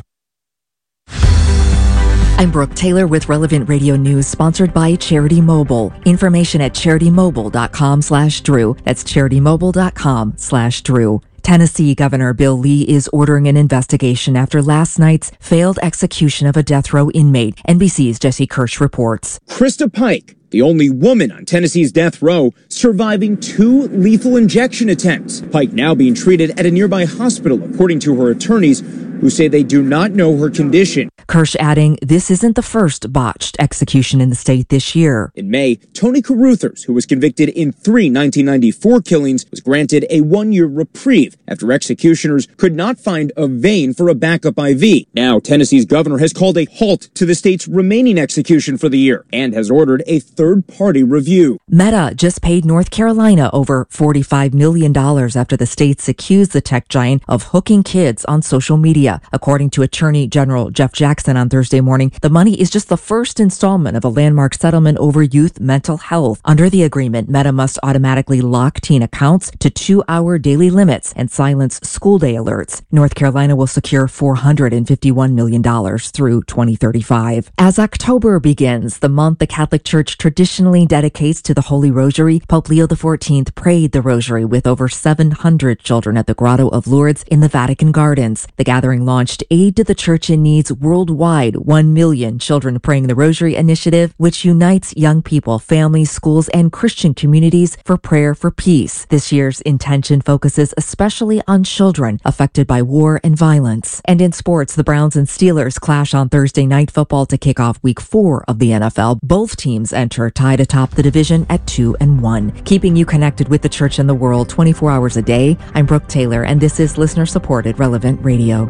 Speaker 20: I'm Brooke Taylor with Relevant Radio News, sponsored by Charity Mobile. Information at charity mobile dot com slash Drew. That's charity mobile dot com slash Drew. Tennessee Governor Bill Lee is ordering an investigation after last night's failed execution of a death row inmate. N B C's Jesse Kirsch reports.
Speaker 21: Krista Pike, the only woman on Tennessee's death row, surviving two lethal injection attempts. Pike now being treated at a nearby hospital, according to her attorneys, who say they do not know her condition.
Speaker 20: Kirsch adding, this isn't the first botched execution in the state this year.
Speaker 21: In May, Tony Caruthers, who was convicted in three nineteen ninety-four killings, was granted a one-year reprieve after executioners could not find a vein for a backup I V. Now, Tennessee's governor has called a halt to the state's remaining execution for the year and has ordered a third-party review.
Speaker 20: Meta just paid North Carolina over forty-five million dollars after the states accused the tech giant of hooking kids on social media. According to Attorney General Jeff Jackson on Thursday morning, the money is just the first installment of a landmark settlement over youth mental health. Under the agreement, Meta must automatically lock teen accounts to two-hour daily limits and silence school day alerts. North Carolina will secure four hundred fifty-one million dollars through twenty thirty-five. As October begins, the month the Catholic Church traditionally dedicates to the Holy Rosary, Pope Leo the fourteenth prayed the Rosary with over seven hundred children at the Grotto of Lourdes in the Vatican Gardens. The gathering launched Aid to the Church in Need's worldwide one million Children Praying the Rosary initiative, which unites young people, families, schools, and Christian communities for prayer for peace. This year's intention focuses especially on children affected by war and violence. And in sports, the Browns and Steelers clash on Thursday Night Football to kick off week four of the N F L. Both teams enter tied atop the division at two and one. Keeping you connected with the church and the world twenty-four hours a day, I'm Brooke Taylor, and this is listener-supported Relevant Radio.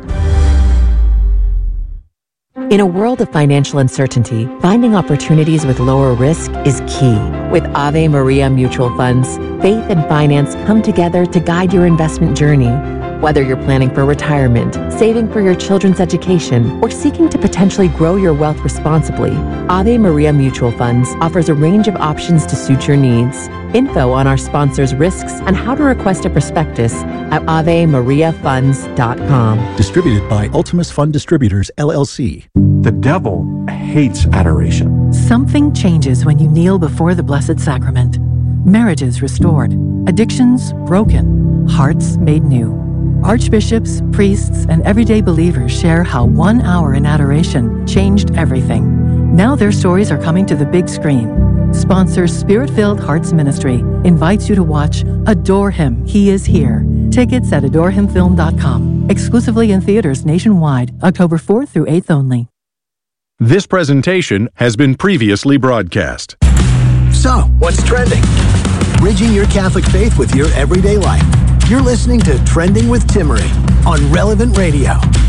Speaker 22: In a world of financial uncertainty, finding opportunities with lower risk is key. With Ave Maria Mutual Funds, faith and finance come together to guide your investment journey. Whether you're planning for retirement, saving for your children's education, or seeking to potentially grow your wealth responsibly, Ave Maria Mutual Funds offers a range of options to suit your needs. Info on our sponsors' risks and how to request a prospectus at ave maria funds dot com.
Speaker 23: Distributed by Ultimus Fund Distributors, L L C.
Speaker 24: The devil hates adoration.
Speaker 18: Something changes when you kneel before the Blessed Sacrament. Marriages restored, addictions broken, hearts made new. Archbishops, priests, and everyday believers share how one hour in adoration changed everything. Now their stories are coming to the big screen. Sponsor Spirit-Filled Hearts Ministry invites you to watch Adore Him, He Is Here. Tickets at adore him film dot com. Exclusively in theaters nationwide, October fourth through eighth only.
Speaker 19: This presentation has been previously broadcast.
Speaker 6: So, what's trending? Bridging your Catholic faith with your everyday life. You're listening to Trending with Timmerie on Relevant Radio.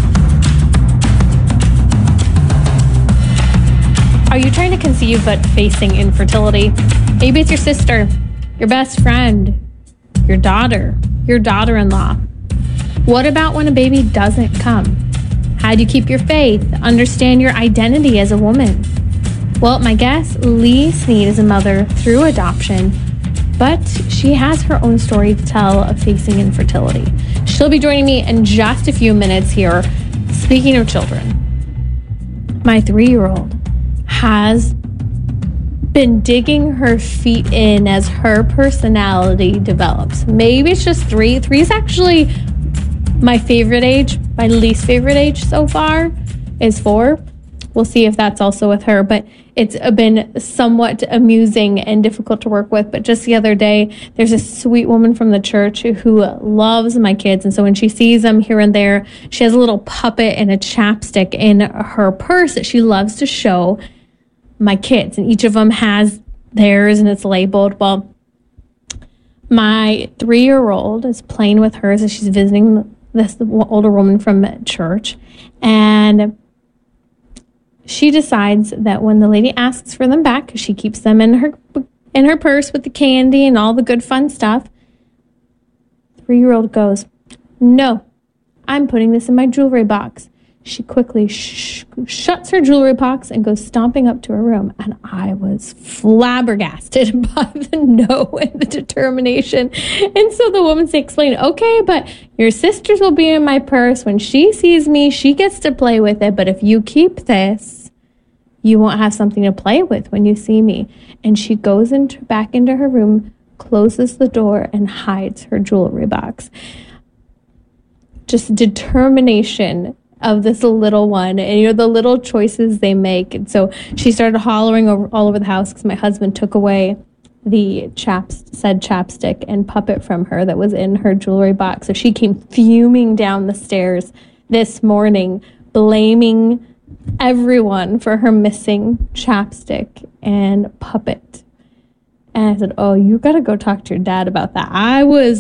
Speaker 25: Are you trying to conceive but facing infertility? Maybe it's your sister, your best friend, your daughter, your daughter-in-law. What about when a baby doesn't come? How do you keep your faith, understand your identity as a woman? Well, my guest, Lee Sneed, is a mother through adoption, but she has her own story to tell of facing infertility. She'll be joining me in just a few minutes here. Speaking of children, my three-year-old has been digging her feet in as her personality develops. Maybe it's just three. Three is actually my favorite age. My least favorite age so far is four. we'll see if that's also with her. But it's been somewhat amusing and difficult to work with. But just the other day, there's a sweet woman from the church who loves my kids. And so when she sees them here and there, she has a little puppet and a chapstick in her purse that she loves to show my kids. And each of them has theirs and it's labeled. Well, my three-year-old is playing with hers as she's visiting this older woman from church. And she decides that when the lady asks for them back, because she keeps them in her in her purse with the candy and all the good fun stuff, three-year-old goes, "No, I'm putting this in my jewelry box." She quickly sh- shuts her jewelry box and goes stomping up to her room. And I was flabbergasted by the no and the determination. And so the woman explained, "Okay, but your sister's will be in my purse. When she sees me, she gets to play with it. But if you keep this, you won't have something to play with when you see me." And she goes into, back into her room, closes the door, and hides her jewelry box. Just determination of this little one, and you know the little choices they make. And so she started hollering over, all over the house because my husband took away the chaps said chapstick and puppet from her that was in her jewelry box. So she came fuming down the stairs this morning, blaming everyone for her missing chapstick and puppet. And I said, "Oh, you got to go talk to your dad about that." I was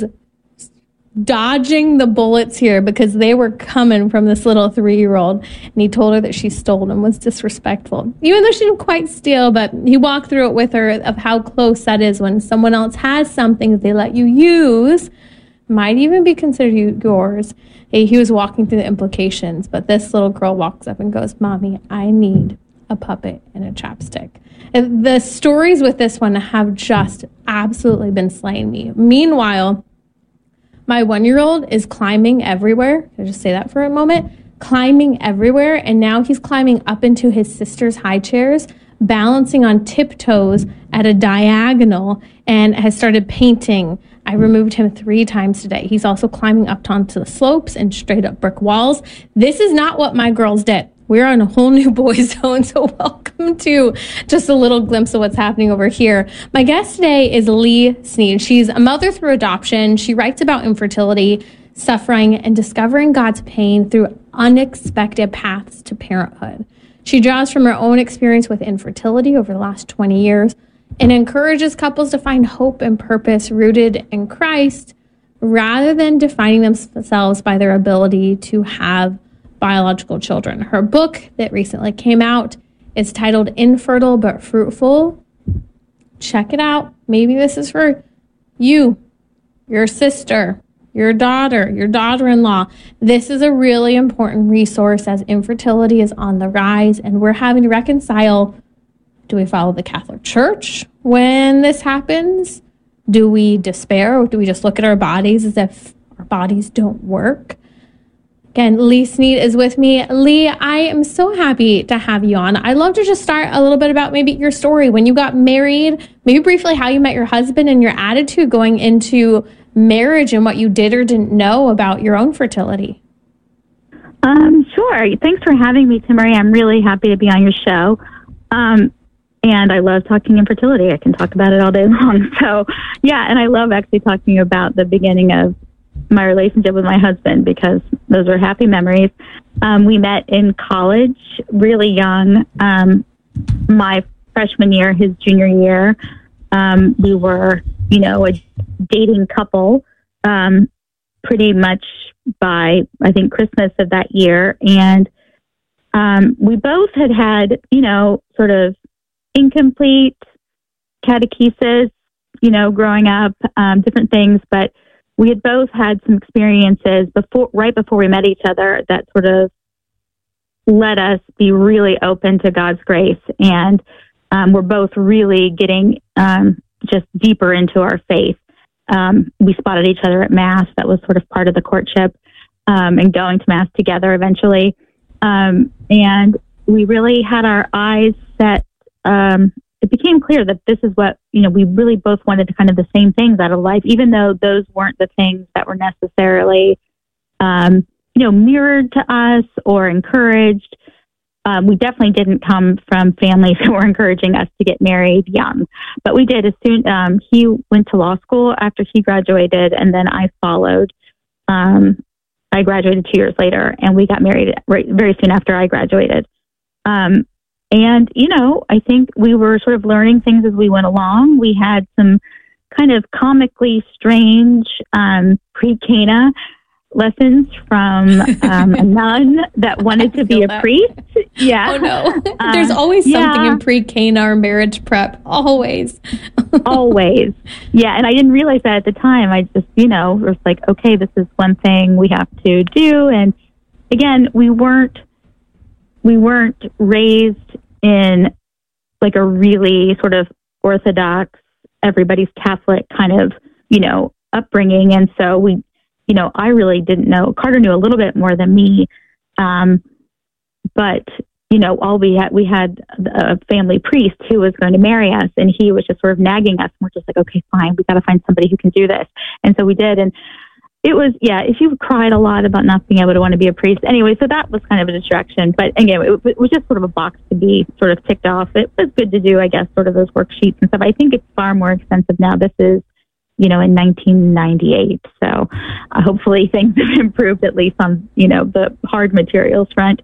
Speaker 25: dodging the bullets here because they were coming from this little three-year-old, and he told her that she stole them, was disrespectful, even though she didn't quite steal. But he walked through it with her of how close that is when someone else has something that they let you use, might even be considered yours. He was walking through the implications, but this little girl walks up and goes, "Mommy, I need a puppet and a chapstick." And the stories with this one have just absolutely been slaying me. Meanwhile, my one-year-old is climbing everywhere. Can I just say that for a moment? Climbing everywhere, and now he's climbing up into his sister's high chairs, balancing on tiptoes at a diagonal, and has started painting. I removed him three times today. He's also climbing up onto the slopes and straight up brick walls. This is not what my girls did. We're on a whole new boy zone, so welcome to just a little glimpse of what's happening over here. My guest today is Lee Sneed. She's a mother through adoption. She writes about infertility, suffering, and discovering God's pain through unexpected paths to parenthood. She draws from her own experience with infertility over the last twenty years and encourages couples to find hope and purpose rooted in Christ rather than defining themselves by their ability to have biological children. Her book that recently came out is titled Infertile But Fruitful. Check it out. Maybe this is for you, your sister, your daughter, your daughter-in-law. This is a really important resource as infertility is on the rise, and we're having to reconcile, do we follow the Catholic Church when this happens? Do we despair, or do we just look at our bodies as if our bodies don't work? Again, Lee Sneed is with me. Lee, I am so happy to have you on. I'd love to just start a little bit about maybe your story. When you got married, maybe briefly how you met your husband and your attitude going into marriage and what you did or didn't know about your own fertility.
Speaker 2: Um, sure. Thanks for having me, Timmerie. I'm really happy to be on your show. Um, and I love talking infertility. I can talk about it all day long. So, yeah, and I love actually talking about the beginning of my relationship with my husband because those are happy memories. Um, we met in college, really young. Um, my freshman year, his junior year, um, we were, you know, a dating couple um, pretty much by, I think, Christmas of that year. And um, we both had had, you know, sort of incomplete catechesis, you know, growing up, um, different things, but we had both had some experiences before, right before we met each other, that sort of let us be really open to God's grace. And um, we're both really getting um, just deeper into our faith. Um, we spotted each other at Mass. That was sort of part of the courtship, um, and going to Mass together eventually. Um, and we really had our eyes set. Um, it became clear that this is what, you know, we really both wanted kind of the same things out of life, even though those weren't the things that were necessarily, um, you know, mirrored to us or encouraged. um, we definitely didn't come from families who were encouraging us to get married young, but we did as soon. Um, he went to law school after he graduated, and then I followed. Um, I graduated two years later, and we got married right, very soon after I graduated. Um, and you know, I think we were sort of learning things as we went along. We had some kind of comically strange um, pre-Cana lessons from um, a nun that wanted to be a
Speaker 25: that.
Speaker 2: priest. Yeah.
Speaker 25: Oh no.
Speaker 2: Uh,
Speaker 25: There's always something
Speaker 2: yeah.
Speaker 25: in pre-Cana or marriage prep. Always.
Speaker 2: Always. Yeah. And I didn't realize that at the time. I just, you know, was like, okay, this is one thing we have to do. And again, we weren't, we weren't raised in like a really sort of Orthodox, everybody's Catholic kind of, you know, upbringing. And so we, you know, I really didn't know. Carter knew a little bit more than me. Um, but, you know, all we had, we had a family priest who was going to marry us, and he was just sort of nagging us. And we're just like, okay, fine. We got to find somebody who can do this. And so we did. And it was, yeah, if you cried a lot about not being able to want to be a priest. Anyway, so that was kind of a distraction. But again, it, it was just sort of a box to be sort of ticked off. It was good to do, I guess, sort of those worksheets and stuff. I think it's far more expensive now. This is, you know, in nineteen ninety-eight. So uh, hopefully things have improved, at least on, you know, the hard materials front.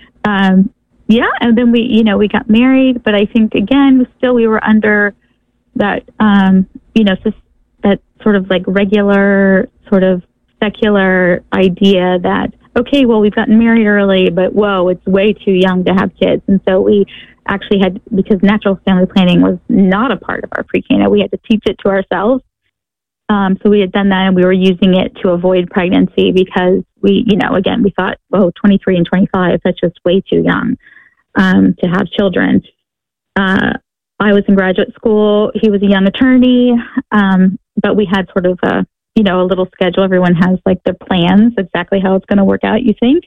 Speaker 2: Um, yeah. And then we, you know, we got married, but I think again, still we were under that, um, you know, so that sort of like regular sort of secular idea that, okay, well, we've gotten married early, but whoa, it's way too young to have kids. And so we actually had, because natural family planning was not a part of our pre-Cana, we had to teach it to ourselves. Um, so we had done that, and we were using it to avoid pregnancy because we, you know, again, we thought, oh, twenty-three and twenty-five, that's just way too young um, to have children. Uh, I was in graduate school. He was a young attorney, um, but we had sort of a, you know, a little schedule. Everyone has like their plans, exactly how it's going to work out, you think.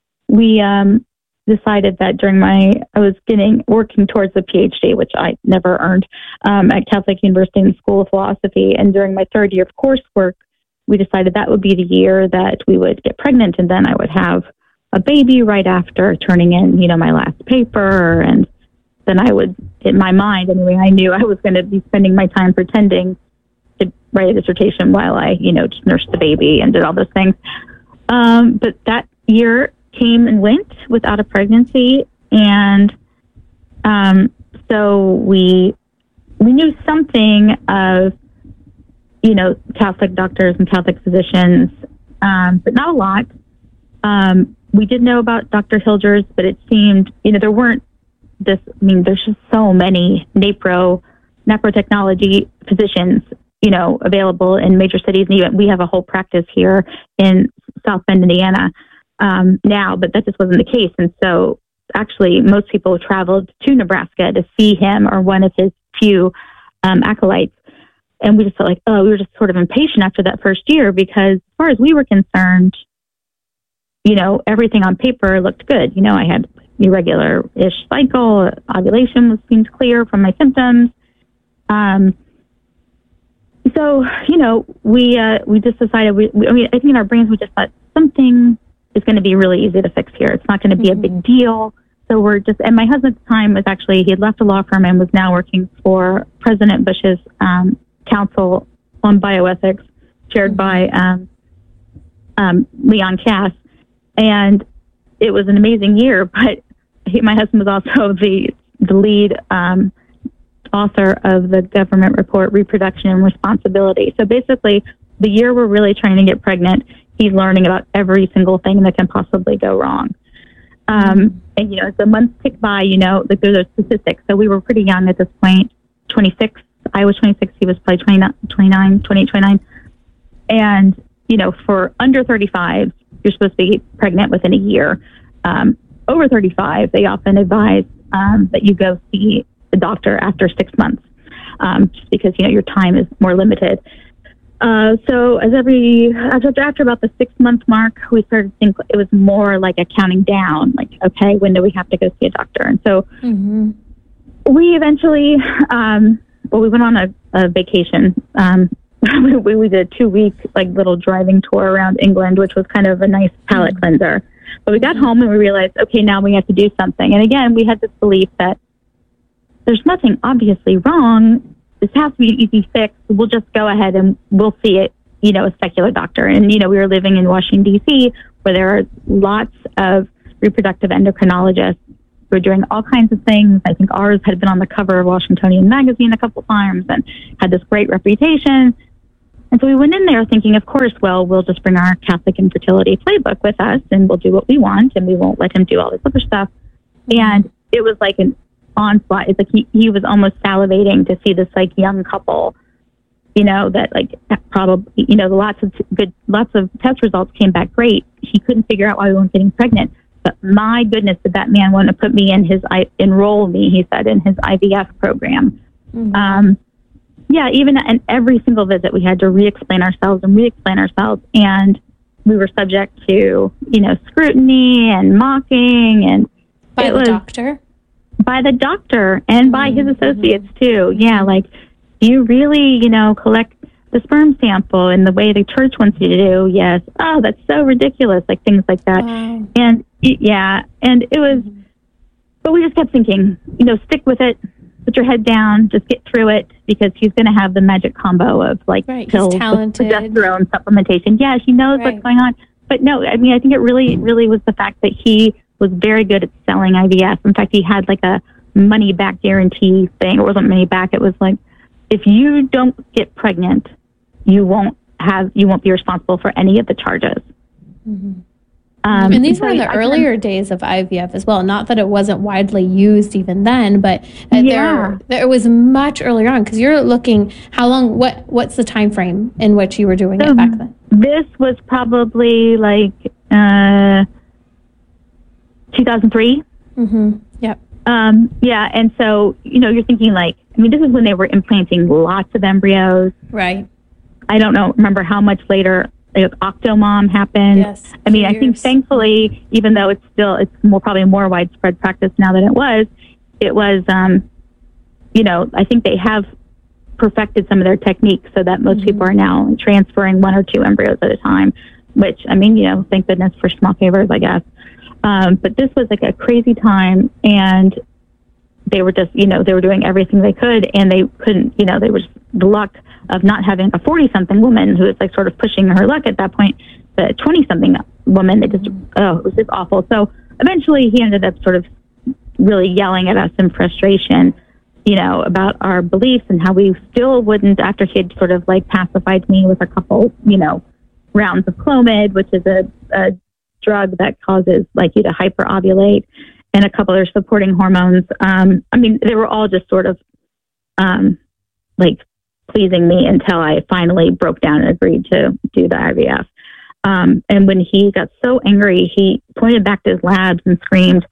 Speaker 2: We um, decided that during my, I was getting, working towards a PhD, which I never earned, um, at Catholic University in the School of Philosophy. And during my third year of coursework, we decided that would be the year that we would get pregnant, and then I would have a baby right after turning in, you know, my last paper. And then I would, in my mind anyway, I knew I was going to be spending my time pretending to write a dissertation while I, you know, just nursed the baby and did all those things. Um, but that year came and went without a pregnancy. And um, so we we knew something of, you know, Catholic doctors and Catholic physicians, um, but not a lot. Um, we did know about Doctor Hilgers, but it seemed, you know, there weren't this, I mean, there's just so many NAPRO, nephro-technology physicians, you know, available in major cities. And even we have a whole practice here in South Bend, Indiana, um, now, but that just wasn't the case. And so actually most people traveled to Nebraska to see him or one of his few um, acolytes. And we just felt like, oh, we were just sort of impatient after that first year, because as far as we were concerned, you know, everything on paper looked good. You know, I had irregular-ish cycle, ovulation was seemed clear from my symptoms. Um, so, you know, we uh, we just decided, we, we, I mean, I think in our brains we just thought something is going to be really easy to fix here. It's not going to be mm-hmm. a big deal. So we're just, and my husband at the time was actually, he had left a law firm and was now working for President Bush's um, Council on Bioethics, chaired by um, um, Leon Cass. And it was an amazing year, but he, my husband was also the, the lead um, author of the government report, Reproduction and Responsibility. So basically, the year we're really trying to get pregnant, he's learning about every single thing that can possibly go wrong. Um, and, you know, as the months tick by, you know, like there's statistics. So we were pretty young at this point, twenty-six. I was twenty-six. He was probably twenty-nine, twenty-nine, twenty-eight, twenty-nine. And, you know, for under thirty-five, you're supposed to be pregnant within a year. Um, over thirty-five, they often advise um, that you go see the doctor after six months, um, just because, you know, your time is more limited. Uh, so as every, after, after about the six month mark, we started to think it was more like a counting down, like, okay, when do we have to go see a doctor? And so mm-hmm. we eventually, um, well, we went on a, a vacation. Um, we, we did a two week, like little driving tour around England, which was kind of a nice palate mm-hmm. cleanser. But we got home and we realized, okay, now we have to do something. And again, we had this belief that there's nothing obviously wrong. This has to be an easy fix. We'll just go ahead and we'll see it, you know, a secular doctor. And, you know, we were living in Washington, D C, where there are lots of reproductive endocrinologists who are doing all kinds of things. I think ours had been on the cover of Washingtonian magazine a couple times and had this great reputation. And so we went in there thinking, of course, well, we'll just bring our Catholic infertility playbook with us and we'll do what we want and we won't let him do all this other stuff. And it was like an onslaught. It's like he, he was almost salivating to see this like young couple, you know, that like probably, you know, lots of good, lots of test results came back great. He couldn't figure out why we weren't getting pregnant. But my goodness, did that man want to put me in his, enroll me, he said, in his I V F program. Mm-hmm. Um, yeah, even in every single visit, we had to re-explain ourselves and re-explain ourselves. And we were subject to, you know, scrutiny and mocking. And
Speaker 25: by
Speaker 2: it
Speaker 25: the
Speaker 2: was,
Speaker 25: doctor?
Speaker 2: By the doctor and by mm-hmm. his associates, too. Yeah, like, you really, you know, collect the sperm sample in the way the church wants you to do. Yes. Oh, that's so ridiculous. Like, things like that. Wow. And, yeah, and it was, but we just kept thinking, you know, stick with it. Put your head down, just get through it, because he's going to have the magic combo of like
Speaker 25: right,
Speaker 2: pills,
Speaker 25: he's talented,
Speaker 2: progesterone supplementation. Yeah, he knows right. what's going on. But no, I mean, I think it really, really was the fact that he was very good at selling I V F. In fact, he had like a money back guarantee thing. It wasn't money back. It was like, if you don't get pregnant, you won't have, you won't be responsible for any of the charges.
Speaker 25: Mm-hmm. Um, and these
Speaker 2: so
Speaker 25: were in the
Speaker 2: I
Speaker 25: earlier days of I V F as well. Not that it wasn't widely used even then, but uh,
Speaker 2: yeah.
Speaker 25: there there was much earlier on, because you're looking how long. What what's the time frame in which you were doing
Speaker 2: so
Speaker 25: it back then?
Speaker 2: This was probably like uh, two thousand three.
Speaker 25: Mm-hmm. Yep.
Speaker 2: Um, yeah, and so you know, you're thinking like, I mean, this is when they were implanting lots of embryos.
Speaker 25: Right.
Speaker 2: I don't know. Remember how much later. Like Octomom happened.
Speaker 25: Yes,
Speaker 2: I mean,
Speaker 25: years.
Speaker 2: I think thankfully, even though it's still, it's more probably more widespread practice now than it was, it was, um, you know, I think they have perfected some of their techniques so that most mm-hmm. people are now transferring one or two embryos at a time, which, I mean, you know, thank goodness for small favors, I guess. Um, but this was like a crazy time, and they were just, you know, they were doing everything they could, and they couldn't, you know, they were just the luck of not having a forty-something woman who was like sort of pushing her luck at that point, the twenty-something woman that just, oh, it was just awful. So eventually he ended up sort of really yelling at us in frustration, you know, about our beliefs and how we still wouldn't, after he had sort of like pacified me with a couple, you know, rounds of Clomid, which is a, a drug that causes like you to hyperovulate, and a couple other supporting hormones. Um, I mean, they were all just sort of um, like pleasing me until I finally broke down and agreed to do the I V F. Um, and when he got so angry, he pointed back to his labs and screamed,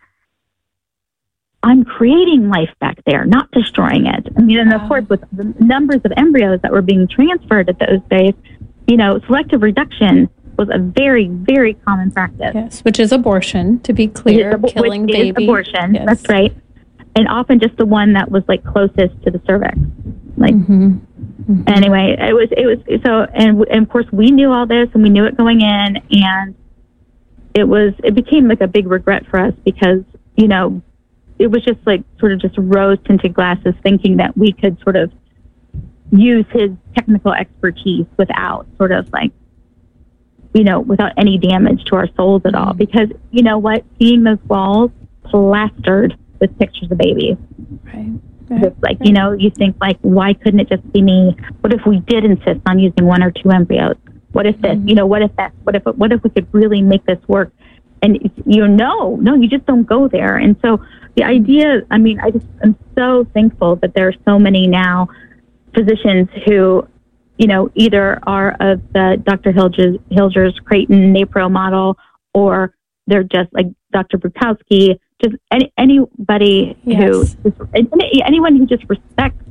Speaker 2: "I'm creating life back there, not destroying it." I mean, and of course, with the numbers of embryos that were being transferred at those days, you know, selective reduction was a very, very common practice.
Speaker 25: Yes, which is abortion, to be clear,
Speaker 2: ab-
Speaker 25: killing
Speaker 2: which
Speaker 25: baby.
Speaker 2: Is abortion,
Speaker 25: yes.
Speaker 2: That's right. And often just the one that was like closest to the cervix. Like,
Speaker 25: mm-hmm. Mm-hmm.
Speaker 2: Anyway, it was, it was, so, and, and of course we knew all this and we knew it going in, and it was, it became like a big regret for us because, you know, it was just like sort of just rose tinted glasses thinking that we could sort of use his technical expertise without sort of like, you know, without any damage to our souls at all. Because, you know what, seeing those walls plastered with pictures of babies.
Speaker 25: Right.
Speaker 2: Just like, you know, you think like, why couldn't it just be me? What if we did insist on using one or two embryos? What if this, you know, what if that, what if, what if we could really make this work? And you know, no, you just don't go there. And so the idea, I mean, I just am so thankful that there are so many now physicians who, you know, either are of the Doctor Hilger's, Hilger's Creighton NAPRO model, or they're just like Doctor Brukowski, just any, anybody
Speaker 25: yes.
Speaker 2: who, anyone who just respects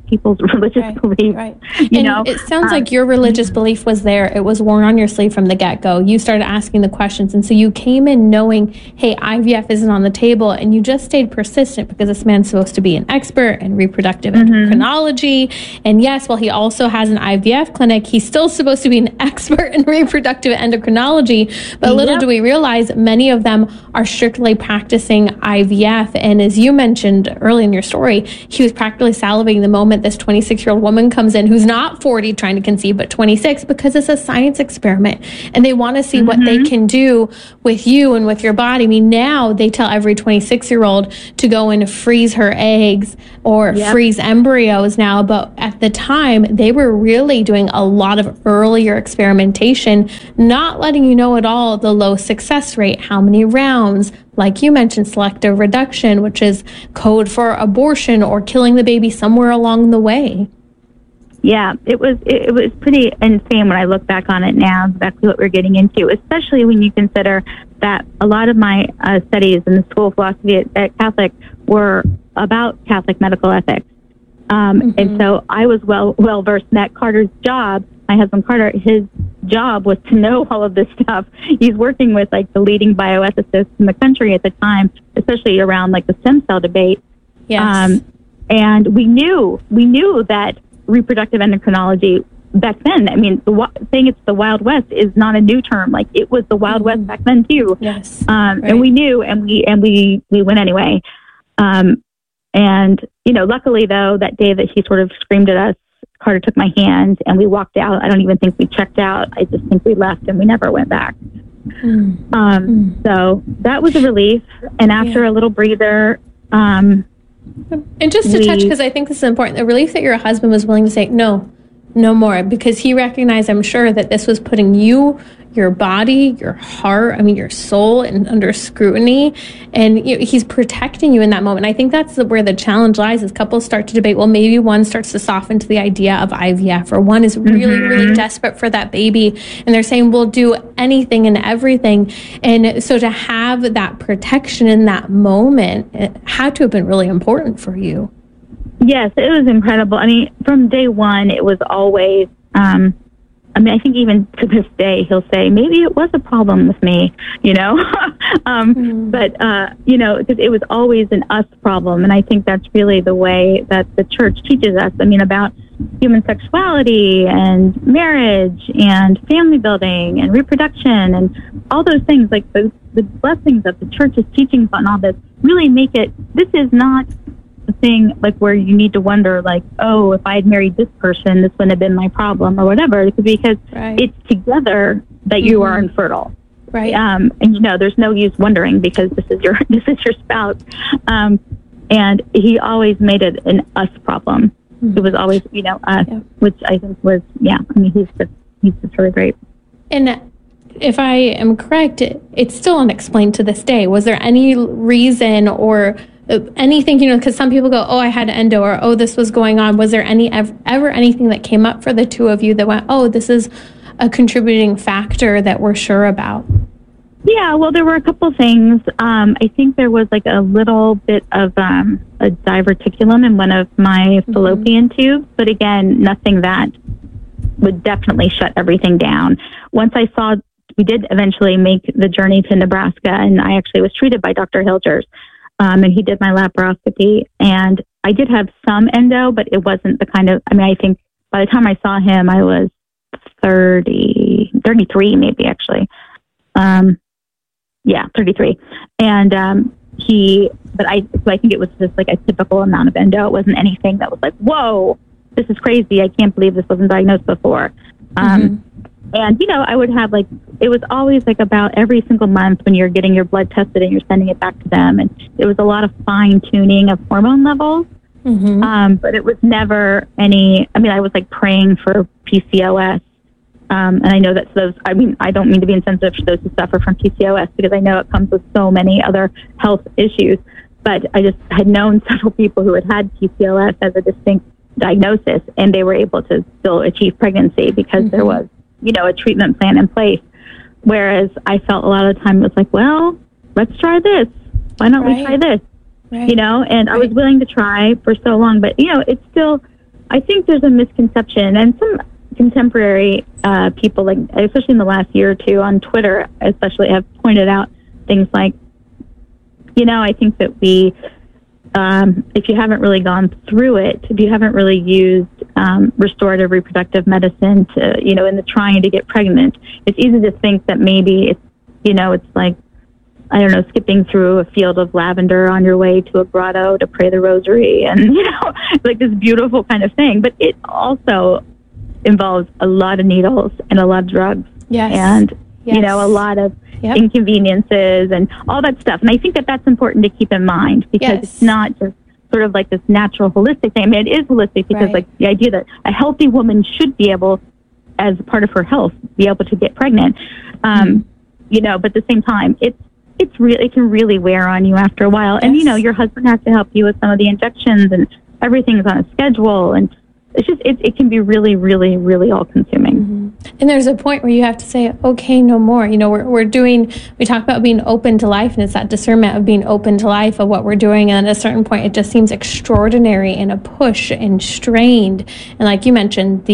Speaker 2: people's religious
Speaker 25: right,
Speaker 2: beliefs.
Speaker 25: Right.
Speaker 2: You
Speaker 25: and
Speaker 2: know,
Speaker 25: it sounds
Speaker 2: um,
Speaker 25: like your religious belief was there. It was worn on your sleeve from the get-go. You started asking the questions, and so you came in knowing, hey, I V F isn't on the table, and you just stayed persistent because this man's supposed to be an expert in reproductive mm-hmm. endocrinology. And yes, while he also has an I V F clinic, he's still supposed to be an expert in reproductive endocrinology. But little yep. do we realize, many of them are strictly practicing I V F. And as you mentioned early in your story, he was practically salivating the moment this twenty-six-year-old woman comes in who's not forty trying to conceive, but twenty-six, because it's a science experiment. And they want to see mm-hmm. what they can do with you and with your body. I mean, now they tell every twenty-six-year-old to go and freeze her eggs or yep. freeze embryos now. But at the time, they were really doing a lot of earlier experimentation, not letting you know at all the low success rate, how many rounds, like you mentioned, selective reduction, which is code for abortion or killing the baby somewhere along the way.
Speaker 2: Yeah, it was it, it was pretty insane when I look back on it now, exactly what we're getting into, especially when you consider that a lot of my uh, studies in the School of Philosophy at, at Catholic were about Catholic medical ethics. Um, mm-hmm. And so I was well well versed in that. Carter's job, my husband Carter, his job was to know all of this stuff. He's working with like the leading bioethicists in the country at the time, especially around like the stem cell debate.
Speaker 25: Yes.
Speaker 2: Um, and we knew, we knew that reproductive endocrinology back then, I mean, the wa- saying it's the Wild West is not a new term. Like, it was the Wild mm-hmm. West back then too.
Speaker 25: Yes.
Speaker 2: Um,
Speaker 25: right.
Speaker 2: And we knew, and we and we we went anyway. Um, and you know, luckily though, that day that he sort of screamed at us, Carter took my hand and we walked out. I don't even think we checked out. I just think we left and we never went back. Mm. Um, mm. So that was a relief. And after yeah. a little breather, um,
Speaker 25: and just to
Speaker 2: we,
Speaker 25: touch, because I think this is important, the relief that your husband was willing to say, no, no more, because he recognized, I'm sure, that this was putting you, your body, your heart, I mean, your soul in, under scrutiny. And you know, he's protecting you in that moment. I think that's the, where the challenge lies, is couples start to debate, well, maybe one starts to soften to the idea of I V F, or one is really, mm-hmm. really desperate for that baby. And they're saying, we'll do anything and everything. And so to have that protection in that moment, it had to have been really important for you.
Speaker 2: Yes, it was incredible. I mean, from day one, it was always, um, I mean, I think even to this day, he'll say, maybe it was a problem with me, you know, um, mm-hmm. but, uh, you know, because it was always an us problem. And I think that's really the way that the church teaches us, I mean, about human sexuality and marriage and family building and reproduction and all those things, like the, the blessings that the church is teaching on all this really make it, this is not thing like where you need to wonder like, oh, if I had married this person, this wouldn't have been my problem or whatever, because right. it's together that you mm-hmm. are infertile,
Speaker 25: right?
Speaker 2: Um, and you know, there's no use wondering because this is your this is your spouse. Um, and he always made it an us problem. Mm-hmm. It was always, you know, us, yeah. which I think was, yeah. I mean, he's just he's just really great.
Speaker 25: And if I am correct, it, it's still unexplained to this day. Was there any reason or anything, you know, because some people go, oh, I had endo, or oh, this was going on. Was there any ever, ever anything that came up for the two of you that went, oh, this is a contributing factor that we're sure about?
Speaker 2: Yeah, well, there were a couple things. Um, I think there was like a little bit of um, a diverticulum in one of my mm-hmm. fallopian tubes, but again, nothing that would definitely shut everything down. Once I saw, we did eventually make the journey to Nebraska, and I actually was treated by Doctor Hilgers. Um, and he did my laparoscopy, and I did have some endo, but it wasn't the kind of, I mean, I think by the time I saw him, I was thirty, thirty-three maybe actually. Um, yeah, thirty-three. And um, he, but I, so I think it was just like a typical amount of endo. It wasn't anything that was like, whoa, this is crazy. I can't believe this wasn't diagnosed before. Um, mm-hmm. And, you know, I would have like, it was always like about every single month when you're getting your blood tested and you're sending it back to them. And it was a lot of fine tuning of hormone levels. Mm-hmm. Um, but it was never any, I mean, I was like praying for P C O S. Um, and I know that those, I mean, I don't mean to be insensitive to those who suffer from P C O S because I know it comes with so many other health issues. But I just had known several people who had had P C O S as a distinct diagnosis, and they were able to still achieve pregnancy because mm-hmm. there was, you know, a treatment plan in place. Whereas I felt a lot of the time it was like, well, let's try this. Why don't right. we try this? Right. You know, and right. I was willing to try for so long, but you know, it's still, I think there's a misconception, and some contemporary uh, people, like especially in the last year or two on Twitter, especially, have pointed out things like, you know, I think that we, um, if you haven't really gone through it, if you haven't really used um, restorative reproductive medicine to, you know, in the trying to get pregnant, it's easy to think that maybe it's, you know, it's like, I don't know, skipping through a field of lavender on your way to a grotto to pray the rosary, and, you know, like this beautiful kind of thing. But it also involves a lot of needles and a lot of drugs.
Speaker 25: Yes.
Speaker 2: And,
Speaker 25: yes.
Speaker 2: you know, a lot of
Speaker 25: Yep.
Speaker 2: inconveniences and all that stuff. And I think that that's important to keep in mind, because
Speaker 25: Yes.
Speaker 2: it's not just sort of like this natural holistic thing. I mean, it is holistic because
Speaker 25: Right.
Speaker 2: like the idea that a healthy woman should be able, as part of her health, be able to get pregnant. Um,
Speaker 25: Mm-hmm.
Speaker 2: you know, but at the same time, it's, it's really, it can really wear on you after a while. And, you know, your husband has to help you with some of the injections, and everything's on a schedule. And it's just, it, it can be really, really, really all consuming.
Speaker 25: Mm-hmm. And there's a point where you have to say, okay, no more. You know, we're, we're doing, we talk about being open to life, and it's that discernment of being open to life of what we're doing. And at a certain point, it just seems extraordinary and a push and strained. And like you mentioned, the